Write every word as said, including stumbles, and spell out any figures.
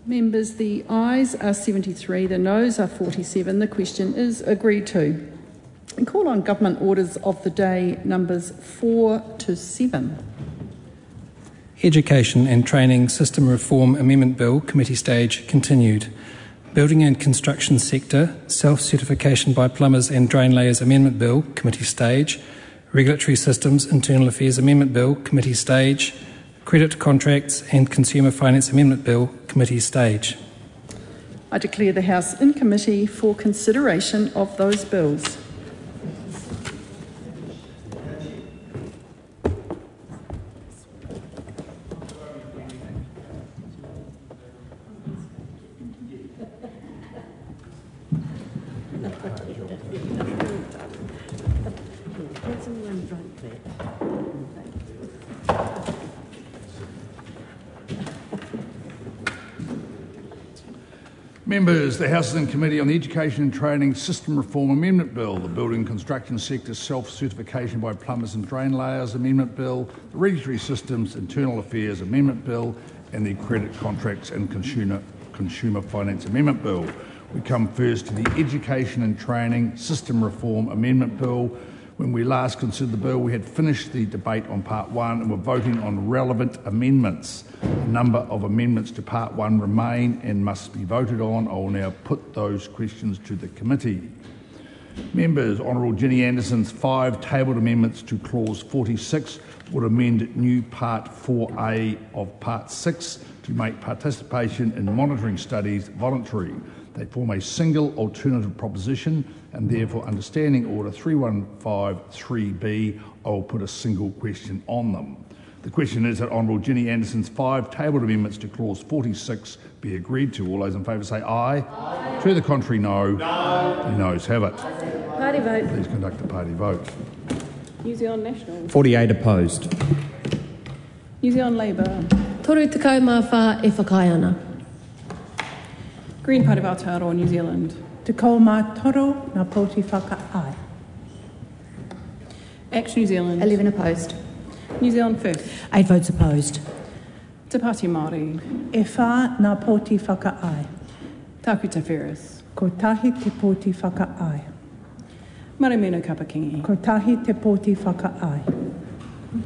Members, the ayes are seventy-three, the noes are forty-seven. The question is agreed to. I call on government orders of the day numbers four to seven. Education and Training System Reform Amendment Bill, Committee Stage, continued. Building and Construction Sector, Self-Certification by Plumbers and Drain Layers Amendment Bill, Committee Stage. Regulatory Systems Internal Affairs Amendment Bill, Committee Stage. Credit Contracts and Consumer Finance Amendment Bill, Committee Stage. I declare the House in committee for consideration of those bills. Members, the House is in committee on the Education and Training System Reform Amendment Bill, the Building and Construction Sector Self-Certification by Plumbers and Drain Layers Amendment Bill, the Regulatory Systems Internal Affairs Amendment Bill, and the Credit Contracts and Consumer, Consumer Finance Amendment Bill. We come first to the Education and Training System Reform Amendment Bill. When we last considered the bill, we had finished the debate on Part one and were voting on relevant amendments. A number of amendments to Part one remain and must be voted on. I will now put those questions to the committee. Members, Honourable Ginny Anderson's five tabled amendments to Clause forty-six would amend new Part four A of Part six to make participation in monitoring studies voluntary. They form a single alternative proposition, and therefore, under Standing Order three one five three B, I will put a single question on them. The question is that Honourable Ginny Anderson's five tabled amendments to Clause forty-six be agreed to. All those in favour say aye. Aye. To the contrary, no. No. The noes have it. Party vote. Please conduct a party vote. New Zealand National. forty-eight opposed. New Zealand Labour. Toru te kau mā whā e whakai ana. Green Party of Aotearoa, New Zealand. Te kau mā toro ngā poti whaka-ai. Action New Zealand. eleven opposed. New Zealand First. eight votes opposed. Te Pāti Māori. E whā ngā poti whaka-ai. Taku Te Whereas. Ko tahi te poti whaka-ai. Maremeno Kapakingi. Ko tahi te poti whaka-ai.